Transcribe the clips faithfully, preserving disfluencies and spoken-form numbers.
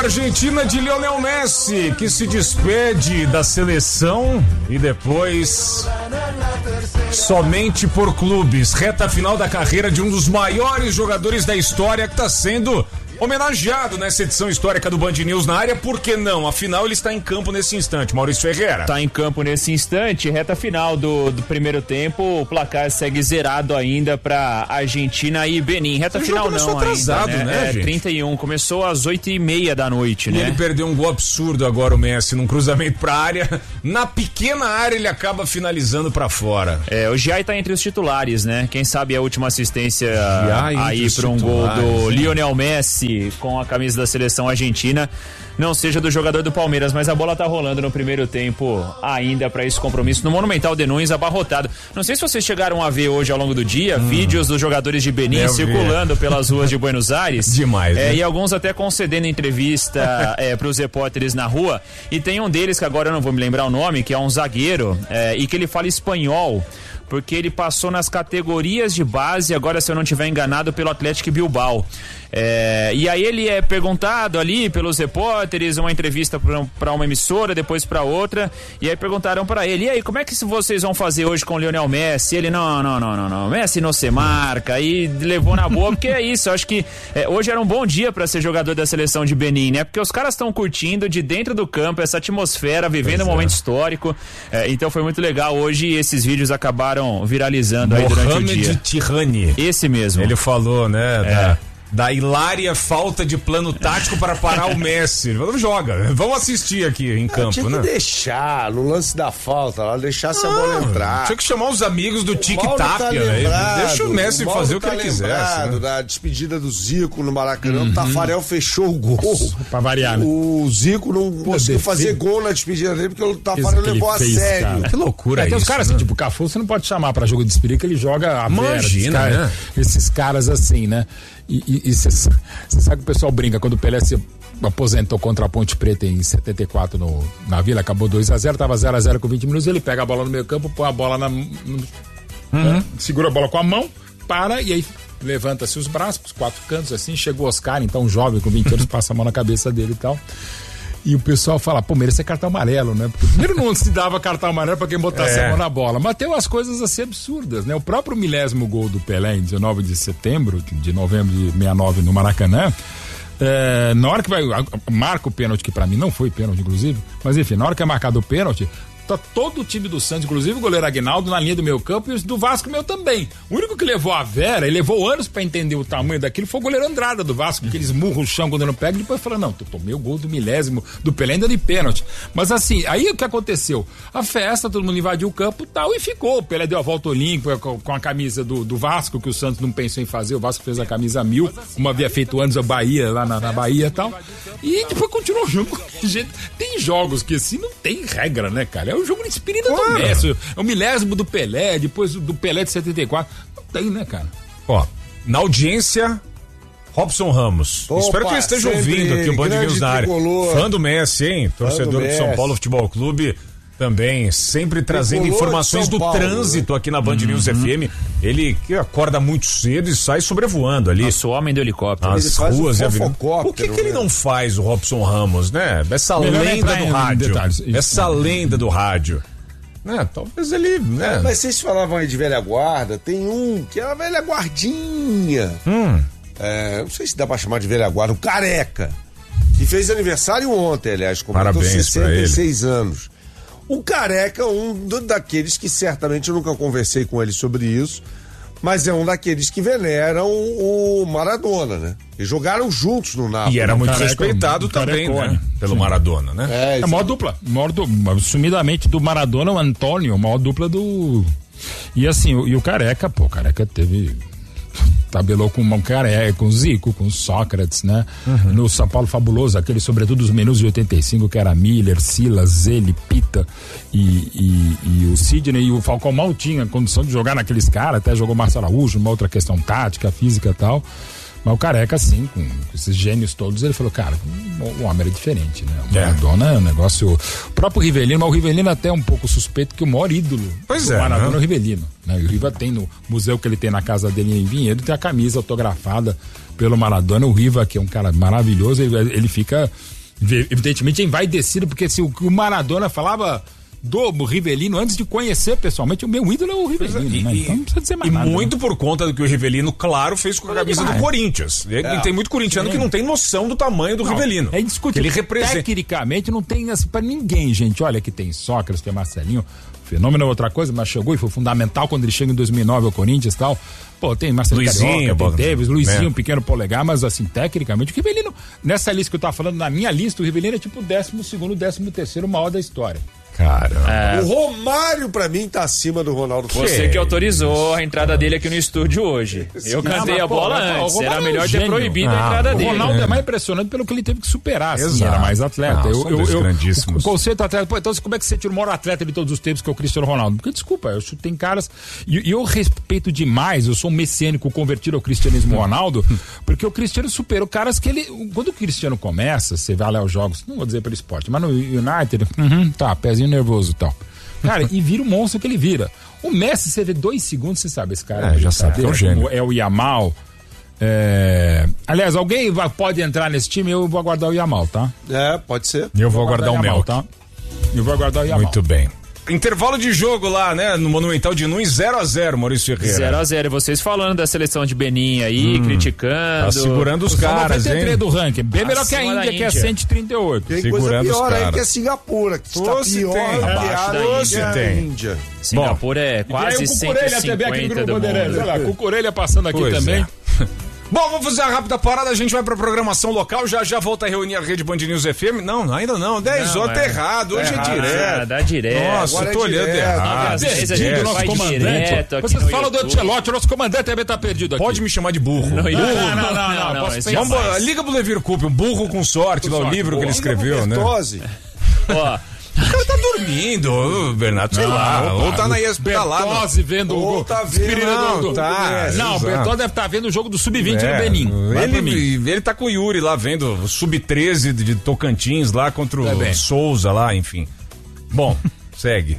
Argentina de Lionel Messi, que se despede da seleção e depois somente por clubes. Reta final da carreira de um dos maiores jogadores da história, que está sendo homenageado nessa edição histórica do Band News na área. Por que não? Afinal, ele está em campo nesse instante. Maurício Ferreira. Está em campo nesse instante, reta final do, do primeiro tempo. O placar segue zerado ainda para Argentina e Benin. Reta Ele final não atrasado, ainda, né? né, é, gente? trinta e um, começou às oito e meia da noite, e né? ele perdeu um gol absurdo agora, o Messi, num cruzamento para a área. Na pequena área ele acaba finalizando para fora. É, o Giai tá entre os titulares, né? Quem sabe a última assistência Giai aí para um gol do Lionel Messi com a camisa da seleção argentina não seja do jogador do Palmeiras, mas a bola tá rolando no primeiro tempo ainda para esse compromisso no Monumental de Nunes, abarrotado. Não sei se vocês chegaram a ver hoje ao longo do dia hum. vídeos dos jogadores de Benin Eu circulando vi. pelas ruas de Buenos Aires. Demais, é, né? E alguns até concedendo entrevista é, pros repórteres na rua, e tem um deles que agora eu não vou me lembrar o nome, que é um zagueiro é, e que ele fala espanhol, porque ele passou nas categorias de base, agora se eu não estiver enganado, pelo Atlético Bilbao. É, e aí ele é perguntado ali pelos repórteres, uma entrevista para uma emissora, depois para outra, e aí perguntaram para ele: e aí, como é que vocês vão fazer hoje com o Lionel Messi? Ele: não, não, não, não, não, Messi não se marca, e levou na boa, porque é isso, eu acho que é, hoje era um bom dia para ser jogador da seleção de Benin, né? Porque os caras estão curtindo de dentro do campo essa atmosfera, vivendo pois um é. momento histórico, é, então foi muito legal hoje, e esses vídeos acabaram viralizando aí durante o dia. Mohamed Tirani. Esse mesmo. Ele falou, né? É. Da... da hilária falta de plano tático para parar o Messi. Vamos joga, vamos assistir aqui em campo, tinha que né? deixar, no lance da falta lá, deixar se a bola entrar. Tinha que chamar os amigos do Tic-Tac, tá velho. Deixa o Messi o fazer o que tá ele quisesse. Né? Da despedida do Zico no Maracanã, uhum. o Tafarel fechou o gol. Pra variar, né? O Zico não conseguiu fazer gol na despedida dele porque o Tafarel levou a fez, sério. Cara. Que loucura é, é tem isso, os caras né? assim, tipo, o Cafu você não pode chamar pra jogo de despedida, que ele joga a Imagina, vera, né? Esses, esses caras assim, né? E você sabe que o pessoal brinca, quando o Pelé se aposentou contra a Ponte Preta em setenta e quatro no, na Vila, acabou dois a zero, tava zero a zero com vinte minutos, ele pega a bola no meio campo, põe a bola na... No, uhum. né? Segura a bola com a mão, para e aí levanta-se os braços, os quatro cantos assim, chegou o Oscar, então jovem, com vinte anos, passa a mão na cabeça dele e tal. E o pessoal fala, pô, merece cartão amarelo, né? Porque primeiro não se dava cartão amarelo pra quem botasse é. a mão na bola. Mas tem umas coisas assim absurdas, né? O próprio milésimo gol do Pelé em dezenove de setembro, de novembro de sessenta e nove no Maracanã, é, na hora que vai, marca o pênalti, que pra mim não foi pênalti, inclusive, mas enfim, na hora que é marcado o pênalti, tá todo o time do Santos, inclusive o goleiro Aguinaldo na linha do meio campo e os do Vasco meu também. O único que levou a vera, ele levou anos pra entender o tamanho daquilo, foi o goleiro Andrada do Vasco, que eles murram o chão quando não pega e depois fala, não, tu tomei o gol do milésimo do Pelé ainda de pênalti. Mas assim, aí o que aconteceu? A festa, todo mundo invadiu o campo e tal, e ficou. O Pelé deu a volta olímpica com, com a camisa do, do Vasco, que o Santos não pensou em fazer, o Vasco fez a camisa mil, como havia feito antes a Bahia, lá na, na Bahia e tal. E depois continuou o jogo. Tem jogos que assim não tem regra, né, cara? É o jogo de espírito claro. do Messi, é o milésimo do Pelé, depois do Pelé de setenta e quatro. Não tem, né, cara? Ó, na audiência, Robson Ramos. Opa, espero que ele esteja ouvindo aqui o Band News na área. Fã do Messi, hein? Torcedor do, do São Paulo Futebol Clube. Também, sempre trazendo tricolor informações do Paulo, trânsito né? aqui na Band uhum. News F M. Ele que acorda muito cedo e sai sobrevoando ali. Nossa, o homem do helicóptero. As ruas e avenidas. Por que, que ele não faz o Robson Ramos, né? Essa Melhor lenda do rádio. Detalhes, essa lenda do rádio. Né? Talvez ele, né? É, mas vocês falavam aí de velha guarda, tem um que é uma velha guardinha. Hum. É, não sei se dá pra chamar de velha guarda, o Careca, que fez aniversário ontem, aliás, completou sessenta e seis anos. O Careca é um do, daqueles que certamente eu nunca conversei com ele sobre isso, mas é um daqueles que veneram o Maradona, né? Eles jogaram juntos no Napoli. E era muito Careca, respeitado também, né? Pelo Sim. Maradona, né? É, é a maior dupla, maior du... sumidamente do Maradona, o Antônio, a maior dupla do... E assim, o, e o Careca, pô, o Careca teve... tabelou com o Careca, com o Zico, com o Sócrates, né? Uhum. No São Paulo Fabuloso, aquele sobretudo os menus de oitenta e cinco, que era Miller, Silas, ele, Pita e, e, e o Sidney, e o Falcão mal tinha condição de jogar naqueles caras, até jogou Marcelo Araújo, uma outra questão tática, física e tal. Mas o Careca, assim, com esses gênios todos, ele falou, cara, o homem era diferente, né? O Maradona é um negócio... O próprio Rivelino, mas o Rivelino até é um pouco suspeito, que o maior ídolo pois do é, Maradona né? é o Rivelino. Né? E o Riva tem no museu que ele tem na casa dele em Vinhedo, tem a camisa autografada pelo Maradona. O Riva, que é um cara maravilhoso, ele, ele fica evidentemente envaidecido, porque se o, o Maradona falava do Rivelino antes de conhecer pessoalmente, o meu ídolo é o Rivelino, e, né? Então não precisa dizer mais e nada. muito né? por conta do que o Rivelino, claro, fez com a camisa demais. do Corinthians. É. Tem muito corintiano Sim. que não tem noção do tamanho do não, Rivelino. É indiscutível. Ele representa. Tecnicamente não tem assim pra ninguém, gente. Olha que tem Sócrates, tem Marcelinho. Fenômeno é outra coisa, mas chegou e foi fundamental quando ele chega em dois mil e nove ao Corinthians e tal. Pô, tem Marcelinho Luizinho, Carioca, tem Davis, Luizinho, é. um pequeno polegar, mas assim, tecnicamente, o Rivelino, nessa lista que eu tava falando, na minha lista, o Rivelino é tipo o décimo segundo, décimo terceiro maior da história. Cara, é... o Romário pra mim tá acima do Ronaldo. Você que autorizou a entrada dele aqui no estúdio hoje. Eu cantei a bola pô, antes. Era melhor ter proibido ah, a entrada o dele. O Ronaldo é mais impressionante pelo que ele teve que superar. Assim, era mais atleta. Não, eu, eu, eu, grandíssimos. O, o conceito atleta. Pô, então como é que você tira o maior atleta de todos os tempos, que é o Cristiano Ronaldo? Porque desculpa, eu tem caras. E eu, eu respeito demais, eu sou um messiânico convertido ao cristianismo Ronaldo, porque o Cristiano superou caras que ele. Quando o Cristiano começa, você vai lá aos jogos, não vou dizer pelo esporte, mas no United, uhum, tá, pezinho nervoso e tal. Cara, e vira o monstro que ele vira. O Messi, você vê dois segundos, você sabe, esse cara é, já sabe, é um gênio. É o Yamal. É... Aliás, alguém vai, pode entrar nesse time? Eu vou aguardar o Yamal, tá? É, pode ser. Eu vou, vou aguardar o Mel, tá? Eu vou aguardar o Yamal. Muito bem. Intervalo de jogo lá, né? No Monumental de Nunes, zero a zero, Maurício Ferreira. zero a zero. E vocês falando da seleção de Benin aí, hum, criticando. Tá segurando os caras, noventa e três hein? do ranking. Bem melhor que a Índia, que é cento e trinta e oito. Tem segurando coisa pior aí que é Singapura, que está pior que a Índia. Singapura é quase cento e cinquenta do mundo. Olha lá, Cucurelha passando aqui pois também. É. Bom, vamos fazer uma rápida parada, a gente vai pra programação local, já já volta a reunir a Rede Band News F M. Não, ainda não, dez horas, tá errado, hoje é, é direto. Ah, dá direto. Nossa, agora tô é olhando direto. errado. Perdido, nosso comandante. Vocês falam do Ancelotti, o nosso comandante também tá perdido aqui. Pode me chamar de burro. Não, burro. não, não, não, não, não, não, posso não Vamos, liga pro Levir Coupe, um burro com sorte, lá o livro que ele escreveu, né? Ó, o cara tá dormindo, Bernardo, sei não, lá. Ou tá na E S P N lá. Bertozzi vendo o Ou tá vendo. Não, do, tá. Não, o Bertozzi deve estar tá vendo o jogo do sub vinte é, do Benin. Ele, ele tá com o Yuri lá vendo o sub treze de, de Tocantins lá contra o é Souza lá, enfim. Bom. Segue.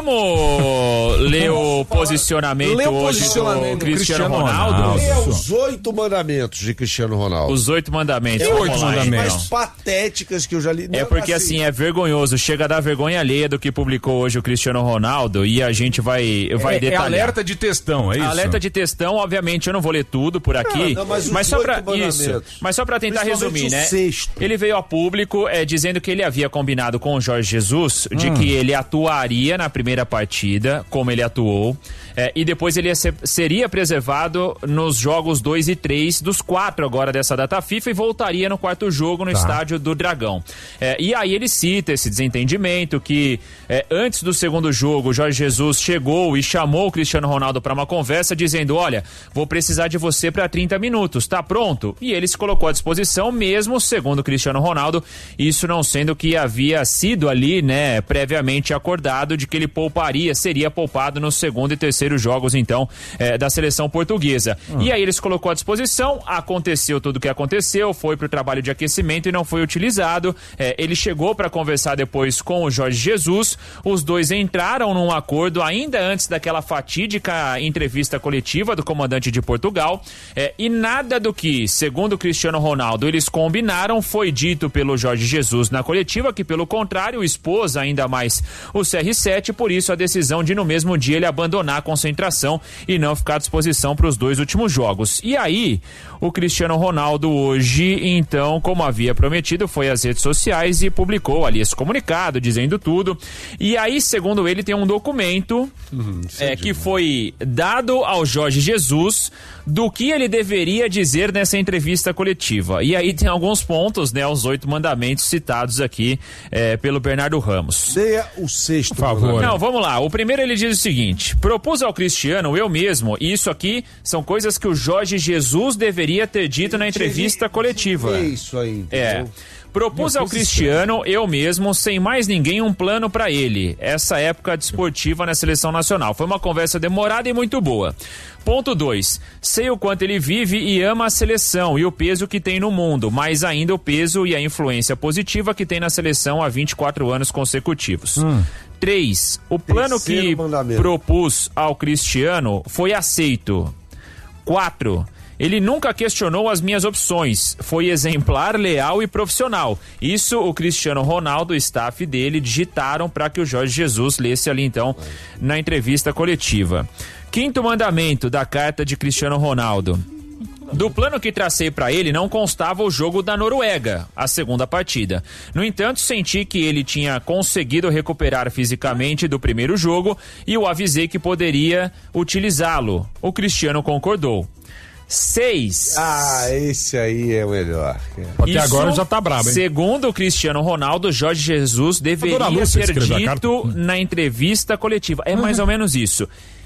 Vamos ler o posicionamento Lê o hoje posicionamento do Cristiano, Cristiano Ronaldo. Ronaldo. É os oito mandamentos de Cristiano Ronaldo. Os oito mandamentos. É oito mandamentos mais patéticas que eu já li. É porque assim, assim é vergonhoso. Chega a dar vergonha alheia do que publicou hoje o Cristiano Ronaldo e a gente vai, vai é, detalhar. É alerta de textão, é isso? Alerta de textão, obviamente eu não vou ler tudo por aqui. Não, não, mas mas, só pra, isso, mas só pra tentar resumir, né? Sexto. Ele veio a público é, dizendo que ele havia combinado com o Jorge Jesus de hum. que ele atuaria na primeira partida, como ele atuou, é, e depois ele ser, seria preservado nos jogos dois e três dos quatro agora dessa data FIFA e voltaria no quarto jogo no tá. estádio do Dragão. É, e aí ele cita esse desentendimento que é, antes do segundo jogo o Jorge Jesus chegou e chamou o Cristiano Ronaldo para uma conversa dizendo, olha, vou precisar de você para trinta minutos, tá pronto? E ele se colocou à disposição mesmo, segundo o Cristiano Ronaldo, isso não sendo que havia sido ali, né, previamente acordado de que ele pouparia, seria poupado nos segundo e terceiro jogos, então, é, da seleção portuguesa. Hum. E aí ele se colocou à disposição, aconteceu tudo o que aconteceu, foi pro trabalho de aquecimento e não foi utilizado. É, ele chegou para conversar depois com o Jorge Jesus, os dois entraram num acordo ainda antes daquela fatídica entrevista coletiva do comandante de Portugal, é, e nada do que, segundo o Cristiano Ronaldo, eles combinaram foi dito pelo Jorge Jesus na coletiva, que pelo contrário expôs ainda mais o C R sete, por isso a decisão de no mesmo dia ele abandonar a concentração e não ficar à disposição para os dois últimos jogos. E aí, o Cristiano Ronaldo hoje, então, como havia prometido, foi às redes sociais e publicou ali esse comunicado, dizendo tudo. E aí, segundo ele, tem um documento uhum, é, que foi dado ao Jorge Jesus do que ele deveria dizer nessa entrevista coletiva. E aí tem alguns pontos, né, os oito mandamentos citados aqui é, pelo Bernardo Ramos. Leia o sexto, por favor. Não, vamos lá. O primeiro ele diz o seguinte: propus ao Cristiano, eu mesmo, e isso aqui são coisas que o Jorge Jesus deveria ter dito na entrevista coletiva. É isso aí. É. Propus ao Cristiano, eu mesmo, sem mais ninguém, um plano para ele. Essa época desportiva na seleção nacional. Foi uma conversa demorada e muito boa. Ponto dois. Sei o quanto ele vive e ama a seleção e o peso que tem no mundo, mais ainda o peso e a influência positiva que tem na seleção há vinte e quatro anos consecutivos. Hum. três. O plano Terceiro que mandamento. propus ao Cristiano foi aceito. quatro. Ele nunca questionou as minhas opções. Foi exemplar, leal e profissional. Isso o Cristiano Ronaldo, o staff dele, digitaram para que o Jorge Jesus lesse ali então na entrevista coletiva. Quinto mandamento da carta de Cristiano Ronaldo. Do plano que tracei para ele não constava o jogo da Noruega, a segunda partida. No entanto, senti que ele tinha conseguido recuperar fisicamente do primeiro jogo e o avisei que poderia utilizá-lo. O Cristiano concordou. Seis. Ah, esse aí é o melhor. Até Isso, agora já tá brabo, hein? Segundo o Cristiano Ronaldo, Jorge Jesus deveria ter dito na entrevista coletiva. É mais ou menos isso.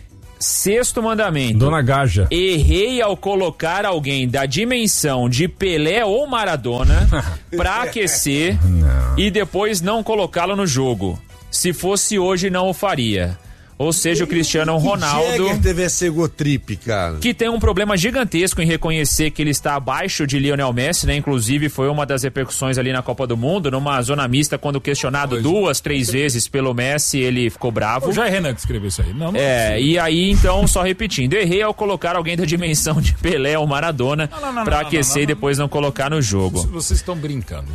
Sexto mandamento. Dona Gaja. Errei ao colocar alguém da dimensão de Pelé ou Maradona pra aquecer não. e depois não colocá-lo no jogo. Se fosse hoje, não o faria. Ou seja, o Cristiano Ronaldo... Que teve esse egotrip, cara. Que tem um problema gigantesco em reconhecer que ele está abaixo de Lionel Messi, né? Inclusive, foi uma das repercussões ali na Copa do Mundo, numa zona mista, quando questionado duas, três vezes pelo Messi, ele ficou bravo. Já é Renan que escreveu isso aí. Não, não é, e aí, então, só repetindo, errei ao colocar alguém da dimensão de Pelé ou Maradona não, não, não, pra não, aquecer não, não, não, e depois não colocar no jogo. Vocês estão brincando.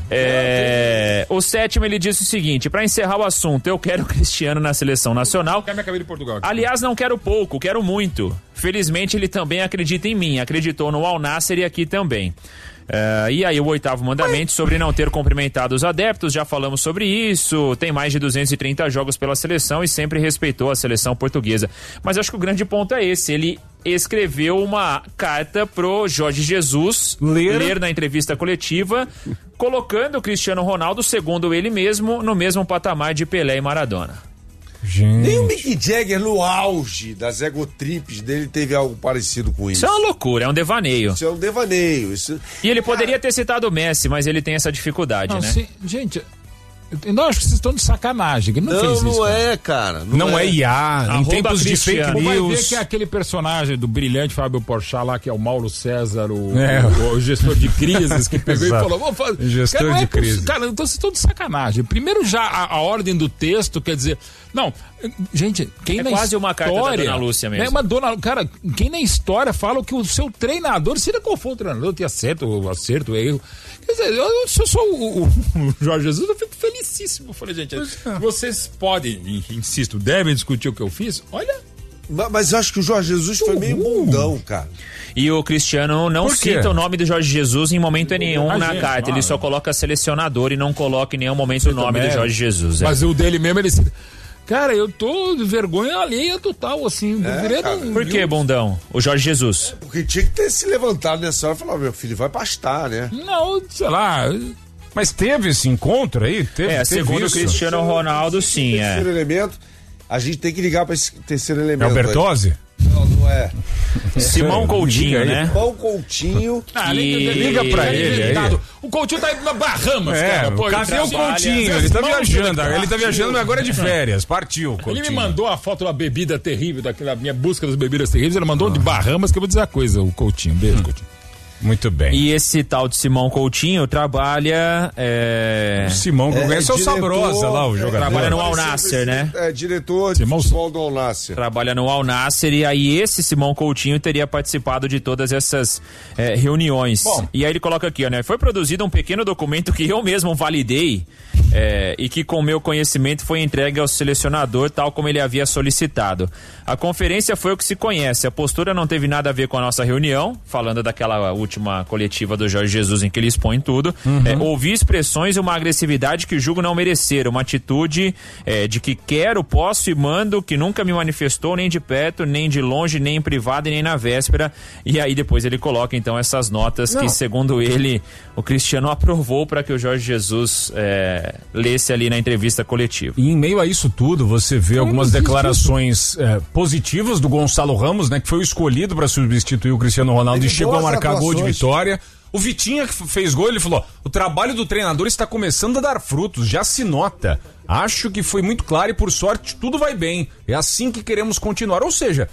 É... O sétimo, ele disse o seguinte, pra encerrar o assunto, eu quero o Cristiano na seleção nacional. Quer me acabar de Portugal aqui. Aliás, não quero pouco, quero muito. Felizmente, ele também acredita em mim. Acreditou no Al Nassr e aqui também. Uh, e aí o oitavo mandamento sobre não ter cumprimentado os adeptos, já falamos sobre isso, tem mais de duzentos e trinta jogos pela seleção e sempre respeitou a seleção portuguesa. Mas acho que o grande ponto é esse, ele escreveu uma carta pro Jorge Jesus ler, ler na entrevista coletiva, colocando o Cristiano Ronaldo, segundo ele mesmo, no mesmo patamar de Pelé e Maradona. Gente. Nem o Mick Jagger no auge das egotrips dele teve algo parecido com isso. Isso é uma loucura, é um devaneio. Isso é um devaneio. Isso... E ele poderia ah. ter citado o Messi, mas ele tem essa dificuldade, não, né? Sim, gente, eu não acho que vocês estão de sacanagem. Ele não, não fez não isso, é, cara. Não, não é, é I A. Em tempos de fake news. Vai ver que é aquele personagem do brilhante Fábio Porchat lá, que é o Mauro César, o, é. o, o gestor de crises, que pegou e falou: vamos fazer. Gestor cara, de é crise. Cara, então vocês estão de sacanagem. Primeiro, já a, a ordem do texto, quer dizer. Não, gente, quem é na quase história, uma carta da Dona Lúcia mesmo. É uma dona, cara, quem na história fala que o seu treinador, seja qual for o treinador, tem acerto, acerto, erro. Quer dizer, eu, se eu sou o, o, o Jorge Jesus, eu fico felicíssimo. Eu falei, gente, é. vocês podem, insisto, devem discutir o que eu fiz. Olha. Mas, mas eu acho que o Jorge Jesus foi meio bundão, cara. E o Cristiano não cita o nome do Jorge Jesus em momento nenhum a na gente, carta. Claro. Ele só coloca selecionador e não coloca em nenhum momento Você o nome também. do Jorge Jesus. É. Mas o dele mesmo, ele cita. Cara, eu tô de vergonha alheia total, assim. É, cara, Por que, bundão? O Jorge Jesus. É porque tinha que ter se levantado nessa hora e falar, meu filho, vai pastar, né? Não, sei lá. Mas teve esse encontro aí? Teve, é, teve segundo isso? o Cristiano Ronaldo, sim, é. Terceiro elemento, a gente tem que ligar pra esse terceiro elemento. É o Bertozzi? Não, não é. Simão Coutinho, né? Simão Coutinho. Ah, liga, liga pra ele aí. O Coutinho tá indo na Bahamas, é, cara. Pô, cadê o Coutinho? Ele tá viajando, ele tá viajando, mas agora é de férias. Partiu, Coutinho. Ele me mandou a foto da bebida terrível, daquela minha busca das bebidas terríveis. Ele mandou ah. de Bahamas, que eu vou dizer a coisa, o Coutinho. Beijo, hum. Coutinho. Muito bem. E esse tal de Simão Coutinho trabalha... É... O Simão, que é, conhece é o Sabrosa lá, o jogador. Trabalha no Al Nassr, né? É, diretor de Simão... futebol do Al Nassr. Trabalha no Al Nassr e aí esse Simão Coutinho teria participado de todas essas é, reuniões. Bom. E aí ele coloca aqui, ó, né? Foi produzido um pequeno documento que eu mesmo validei é, e que com meu conhecimento foi entregue ao selecionador tal como ele havia solicitado. A conferência foi o que se conhece. A postura não teve nada a ver com a nossa reunião, falando daquela última coletiva do Jorge Jesus em que ele expõe tudo. Uhum. É, ouvi expressões e uma agressividade que julgo não merecer, uma atitude é, de que quero, posso e mando, que nunca me manifestou nem de perto, nem de longe, nem em privado e nem na véspera. E aí depois ele coloca então essas notas não. que segundo ele o Cristiano aprovou para que o Jorge Jesus é, lesse ali na entrevista coletiva. E em meio a isso tudo você vê algumas declarações é, positivas do Gonçalo Ramos, né, que foi o escolhido para substituir o Cristiano Ronaldo ele e chegou a marcar gol de vitória. O Vitinha que fez gol, ele falou, o trabalho do treinador está começando a dar frutos, já se nota. Acho que foi muito claro e por sorte tudo vai bem. É assim que queremos continuar. Ou seja,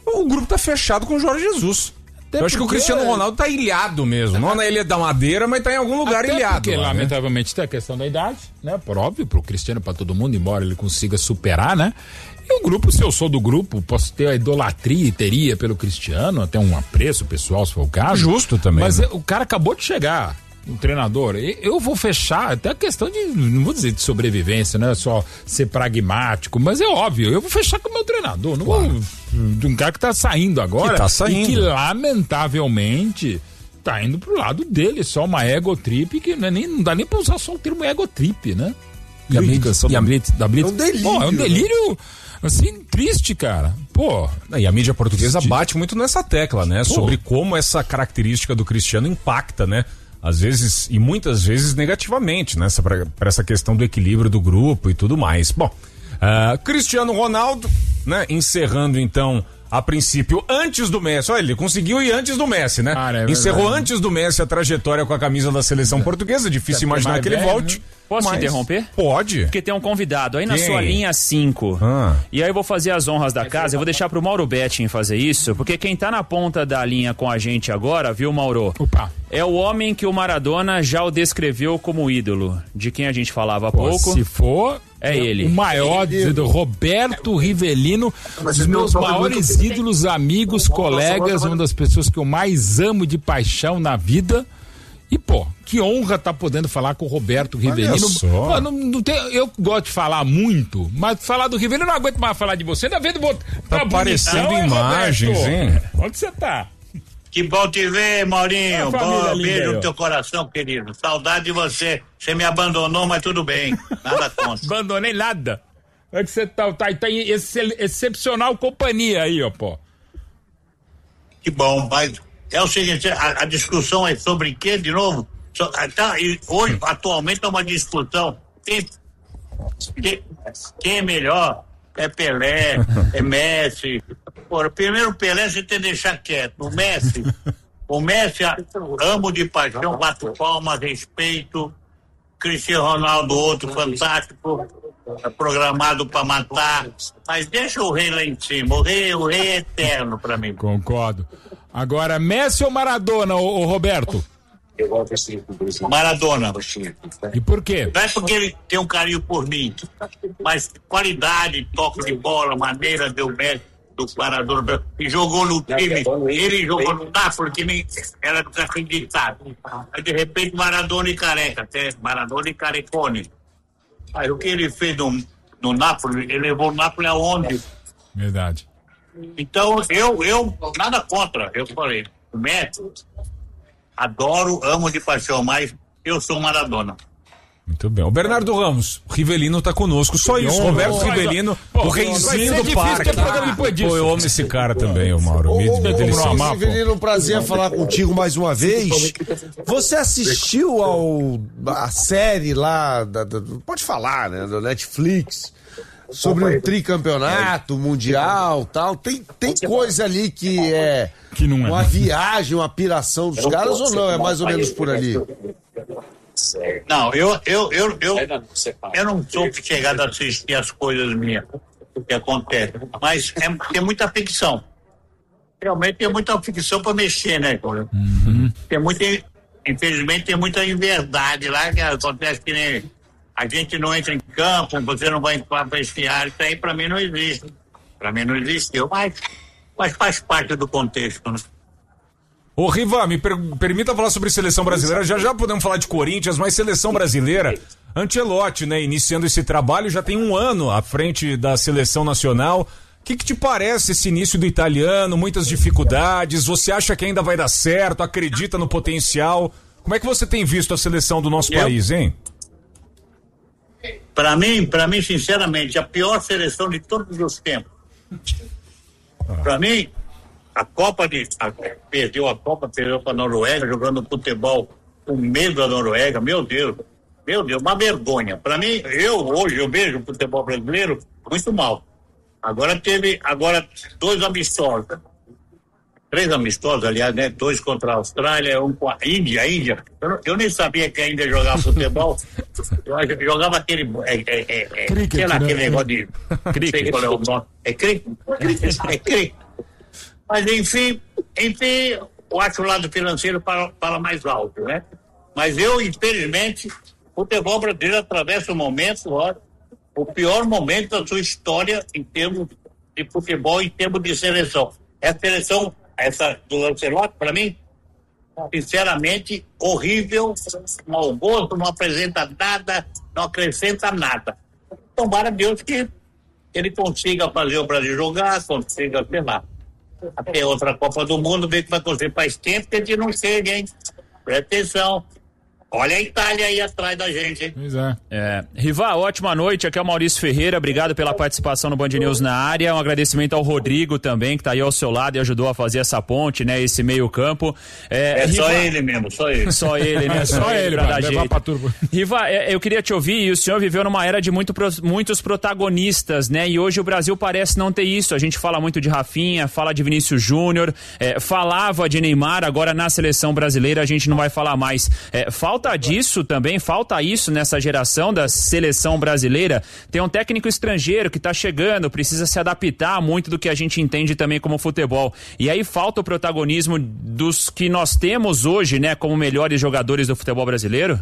o grupo tá fechado com o Jorge Jesus. Até eu acho que o Cristiano Ronaldo tá ilhado mesmo. Não na Ilha da Madeira, mas tá em algum lugar Até ilhado. Porque, lá, lamentavelmente, né? tem a questão da idade, né? Por óbvio, pro Cristiano, pra todo mundo, embora ele consiga superar, né? E o grupo, se eu sou do grupo, posso ter a idolatria e teria pelo Cristiano, até um apreço pessoal, se for o caso. Justo também. Mas né? o cara acabou de chegar, o treinador. Eu vou fechar, até a questão de, não vou dizer de sobrevivência, não é só ser pragmático, mas é óbvio, eu vou fechar com o meu treinador. Não claro. vou. De um cara que tá saindo agora. Que tá saindo. E que, lamentavelmente, tá indo pro lado dele, só uma ego trip, que não, é nem, não dá nem pra usar só o termo ego trip, né? E a mídia, e a Blitz, da Blitz. É um delírio. Pô, é um delírio. Né? Assim, triste, cara. Pô. E a mídia portuguesa bate muito nessa tecla, né? Pô. Sobre como essa característica do Cristiano impacta, né? Às vezes, e muitas vezes negativamente, né? Pra, pra essa questão do equilíbrio do grupo e tudo mais. Bom, uh, Cristiano Ronaldo, né? Encerrando então, a princípio, antes do Messi. Olha, ele conseguiu ir antes do Messi, né? Ah, é Encerrou antes do Messi a trajetória com a camisa da seleção portuguesa. Difícil imaginar que ele volte. Posso Mas... te interromper? Pode. Porque tem um convidado aí na Quem? sua linha cinco. Ah. E aí eu vou fazer as honras da casa. Eu vou deixar pro Mauro Betting fazer isso, porque quem tá na ponta da linha com a gente agora, viu, Mauro? Opa. É o homem que o Maradona já o descreveu como ídolo, de quem a gente falava há Pô, pouco. Se for, é ele. O maior, do Roberto Rivelino, um dos meus maiores ídolos, amigos, colegas, uma das pessoas que eu mais amo de paixão na vida. E, pô, que honra tá podendo falar com o Roberto Rivelino. Pô, não, não tem, eu gosto de falar muito, mas falar do Rivelino eu não aguento mais falar de você. Ainda vendo tá, tá aparecendo imagens, hein? Onde você tá? Que bom te ver, Maurinho. Bom, beijo aí, no teu coração, querido. Saudade de você. Você me abandonou, mas tudo bem. Nada contra. Abandonei nada. É que você tá, tá, tá em excel, excepcional companhia aí, ó, pô. Que bom, mas é o seguinte, a, a discussão é sobre quê, de novo? So, tá, e hoje, atualmente, é uma discussão. Quem, quem, quem é melhor? É Pelé, é Messi. Porra, primeiro o Pelé você tem que deixar quieto. O Messi, o Messi, amo de paixão, bato palmas, respeito. Cristiano Ronaldo, outro fantástico, programado para matar. Mas deixa o rei lá em cima. O rei, o rei é eterno para mim. Concordo. Agora, Messi ou Maradona, ô, ô Roberto? Maradona. E por quê? Não é porque ele tem um carinho por mim, mas qualidade, toque de bola, maneira deu Messi do Maradona, e jogou no time, ele jogou no Napoli, que nem era desacreditado. Aí de repente Maradona e Careca, até Maradona e Carecone. Aí o que ele fez no, no Napoli, ele levou o Napoli aonde? Verdade. Então eu, eu nada contra, eu falei, o Messi, adoro, amo de paixão, mas eu sou Maradona. Muito bem. O Bernardo Ramos, o Rivelino tá conosco. Só isso. Oh, Roberto oh, Rivelino, oh, o reizinho do parque. Ah, pô, eu amo esse cara também, o Mauro. Me, me oh, Rivelino, um prazer falar contigo mais uma vez. Você assistiu ao a série lá, da, da, pode falar, né, do Netflix, sobre o tricampeonato mundial, tal. Tem, tem coisa ali que é, que não é uma viagem, uma piração dos caras, ou não? É mais ou menos por ali? Não, eu, eu, eu, eu, eu não sou chegado a assistir as coisas minhas que acontecem, mas é, tem muita ficção. Realmente tem muita ficção para mexer, né, cara? Uhum. Tem muita, infelizmente, tem muita inverdade lá que acontece que nem a gente não entra em campo, você não vai para vestiário, isso aí para mim não existe. Para mim não existiu, mas, mas faz parte do contexto, né? Ô, Riva, me per permita falar sobre seleção brasileira. Já já podemos falar de Corinthians, mas seleção brasileira. Ancelotti, né, iniciando esse trabalho, já tem um ano à frente da seleção nacional. O que, que te parece esse início do italiano? Muitas dificuldades. Você acha que ainda vai dar certo? Acredita no potencial? Como é que você tem visto a seleção do nosso Eu... país, hein? Para mim, para mim, sinceramente, a pior seleção de todos os tempos. Ah. Para mim, a Copa de. A, perdeu a Copa, perdeu para a Noruega, jogando futebol com medo da Noruega. Meu Deus, meu Deus, uma vergonha. Para mim, eu hoje eu vejo o futebol brasileiro muito mal. Agora teve agora dois amistosos. Três amistosos, aliás, né? Dois contra a Austrália, um com a Índia. A Índia. Eu, eu nem sabia que a Índia jogava futebol. Eu jogava aquele. É, é, é, é, cricket, aquele né? negócio de. Cricket. Sei qual é o nome. É cricket? É cricket. Mas, enfim, enfim, eu acho o lado financeiro para, para mais alto, né? Mas eu, infelizmente, o futebol brasileiro atravessa um momento, ó, o pior momento da sua história em termos de futebol, em termos de seleção. Essa seleção, essa do Ancelotti, para mim, sinceramente, horrível, mau gosto, não apresenta nada, não acrescenta nada. Tomara Deus que ele consiga fazer o Brasil jogar, consiga, sei lá, até outra Copa do Mundo, ver que vai conseguir. Faz tempo que a gente não chega, hein? Presta atenção. Olha a Itália aí atrás da gente, hein? Pois é. é. Riva, ótima noite. Aqui é o Maurício Ferreira. Obrigado pela participação no Band News na área. Um agradecimento ao Rodrigo também, que tá aí ao seu lado e ajudou a fazer essa ponte, né? Esse meio campo. É, é Riva... só ele mesmo, só ele. Só ele, né? É só, só ele, pra dar jeito. Pra turbo. Riva, eu queria te ouvir, e o senhor viveu numa era de muito, muitos protagonistas, né? E hoje o Brasil parece não ter isso. A gente fala muito de Rafinha, fala de Vinícius Júnior, é, falava de Neymar, agora na seleção brasileira a gente não vai falar mais. É, falta disso também, falta isso nessa geração da seleção brasileira. Tem um técnico estrangeiro que tá chegando, precisa se adaptar muito do que a gente entende também como futebol. E aí falta o protagonismo dos que nós temos hoje, né, como melhores jogadores do futebol brasileiro?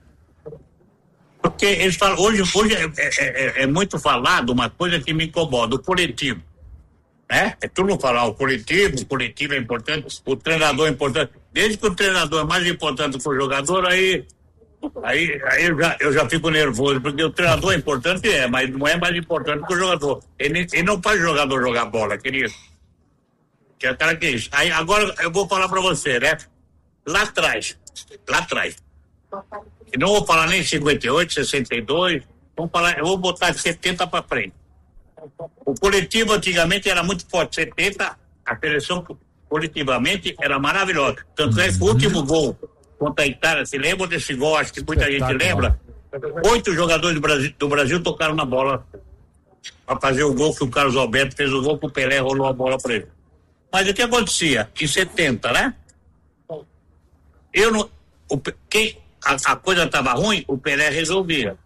Porque eles falam, hoje, hoje é, é, é, é muito falado uma coisa que me incomoda, o coletivo. Né? É tudo falar, o coletivo, o coletivo é importante, o treinador é importante. Desde que o treinador é mais importante que o jogador, aí, aí, aí eu, já, eu já fico nervoso, porque o treinador é importante, é, mas não é mais importante que o jogador. Ele, ele não faz o jogador jogar bola, querido. Que é cara que é isso. Aí, agora eu vou falar pra você, né? Lá atrás, lá atrás. E não vou falar nem cinquenta e oito, sessenta e dois, vamos falar, eu vou botar de setenta pra frente. O coletivo antigamente era muito forte, setenta, a seleção coletivamente era maravilhosa. Tanto é que o último gol contra a Itália, se lembra desse gol? Acho que muita gente lembra. Oito jogadores do Brasil, do Brasil tocaram na bola para fazer o gol que o Carlos Alberto fez o gol que o Pelé rolou a bola para ele. Mas o que acontecia? Em setenta, né? Eu não. O, quem, a, a coisa estava ruim, o Pelé resolvia.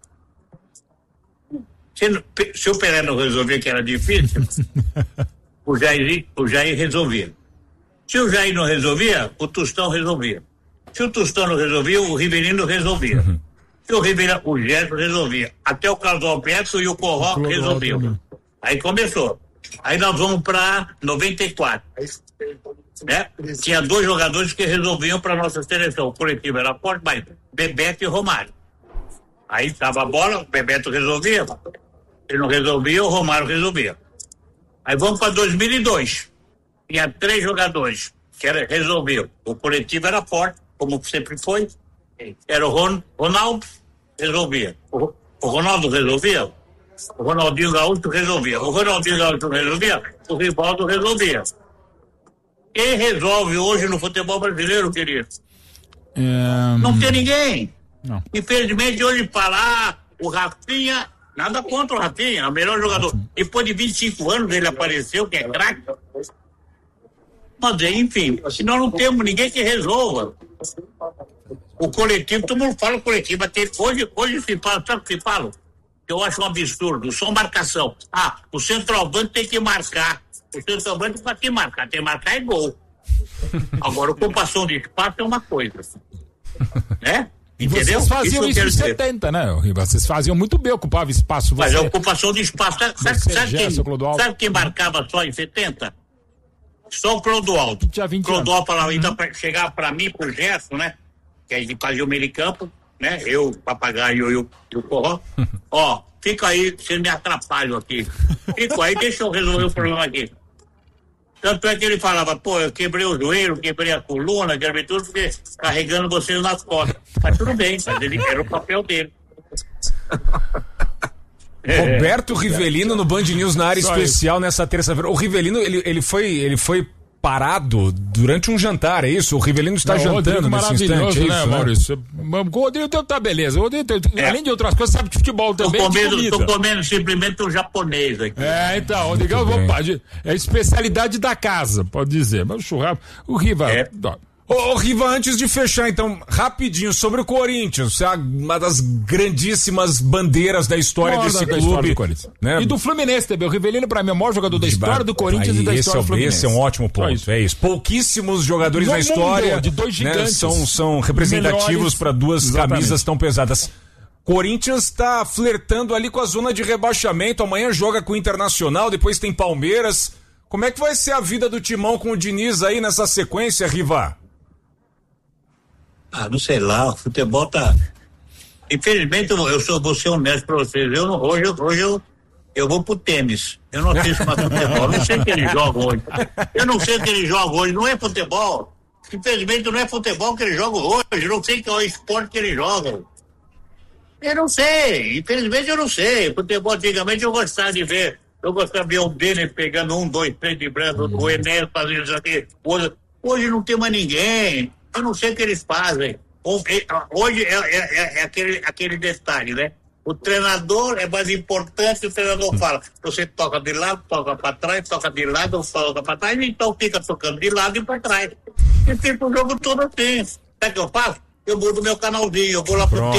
Se, se o Pelé não resolvia, que era difícil, o Jair, o Jair resolvia. Se o Jair não resolvia, o Tostão resolvia. Se o Tostão não resolvia, o Rivelino resolvia. Uhum. Se o Rivelino, o Gerson resolvia. Até o Carlos Alberto e o Corró resolviam. Aí começou. Aí nós vamos para noventa e quatro. Né? Tinha dois jogadores que resolviam para nossa seleção. O coletivo era forte, mas Bebeto e Romário. Aí tava a bola, o Bebeto resolvia. Ele não resolvia, o Romário resolvia. Aí vamos para dois mil e dois. Tinha três jogadores que era, resolviam. O coletivo era forte, como sempre foi. Era o Ron, Ronaldo, resolvia. O, o Ronaldo resolvia. O Ronaldinho Gaúcho resolvia. O Ronaldinho Gaúcho resolvia. O Rivaldo resolvia. Quem resolve hoje no futebol brasileiro, querido? Um... Não tem ninguém. Não. Infelizmente, hoje falar o Rafinha, nada contra o Rafinha, é o melhor jogador. Depois de vinte e cinco anos ele apareceu, que é craque. Mas, enfim, se nós não temos ninguém que resolva. O coletivo, todo mundo fala o coletivo. Até hoje, hoje se fala, sabe o que se fala? Eu acho um absurdo, só marcação. Ah, o centroavante tem que marcar. O centroavante tem que marcar, tem que marcar é gol. Agora, ocupação de espaço é uma coisa. Né? E entendeu? Vocês faziam isso, isso em setenta, né, Riva? Vocês faziam muito bem, ocupava espaço. Você... Mas a ocupação de espaço, sabe, sabe, sabe, quem, sabe quem marcava só em setenta? Só o Clodoaldo. O Clodoaldo falava, então, pra chegar pra mim, pro Gerson, né? Que a gente fazia o meio de campo, né? Eu, o Papagaio e o, o Corró. Ó, fica aí, vocês me atrapalham aqui. Fica aí, deixa eu resolver o problema aqui. Tanto é que ele falava, pô, eu quebrei o joelho, quebrei a coluna, quebrei tudo, porque carregando vocês nas costas. Mas tudo bem, mas ele era o papel dele. Roberto Rivelino no Band News na área Só especial isso. Nessa terça-feira. O Rivelino, ele, ele, foi, ele foi parado durante um jantar, é isso? O Rivelino está não, jantando nesse instante, é isso, né, Maurício? Né? O Rodrigo tá beleza. O Rodrigo, é. Além de outras coisas, sabe de futebol também. Tô comendo, tô comendo simplesmente um japonês aqui. É, então, o Rodrigo é especialidade da casa, pode dizer. Mas o churrasco. O Riva. É. Ô, ô, Riva, antes de fechar, então, rapidinho, sobre o Corinthians, uma das grandíssimas bandeiras da história Morda desse da clube. História do né? E do Fluminense também. O Rivelino, pra mim, é o maior jogador da história do Corinthians aí, e da história é, do Fluminense. Esse é um ótimo ponto, é isso. É isso. Pouquíssimos jogadores na história mundo, de dois gigantes, né, são, são representativos para duas Exatamente. camisas tão pesadas. Corinthians está flertando ali com a zona de rebaixamento, amanhã joga com o Internacional, depois tem Palmeiras. Como é que vai ser a vida do Timão com o Diniz aí nessa sequência, Riva? Ah, não sei lá, o futebol tá... Infelizmente, eu sou, vou ser honesto pra vocês, eu não, hoje, hoje eu, eu vou pro tênis, eu não assisto mais futebol, eu não sei o que eles jogam hoje, eu não sei o que eles jogam hoje, não é futebol, infelizmente não é futebol que eles jogam hoje, eu não sei qual é o esporte que eles jogam, eu não sei, infelizmente eu não sei, futebol antigamente eu gostava de ver, eu gostava de ver o Denner pegando um, dois, três de branco, o Enéas fazendo isso aqui, hoje, hoje não tem mais ninguém. Eu não sei o que eles fazem. Hoje é, é, é aquele, aquele detalhe, né? O treinador é mais importante, o treinador fala, você toca de lado, toca para trás, toca de lado, toca para trás, então fica tocando de lado e para trás. E fica o jogo todo assim. Sabe o que eu faço? Eu mudo meu canalzinho, eu vou lá pro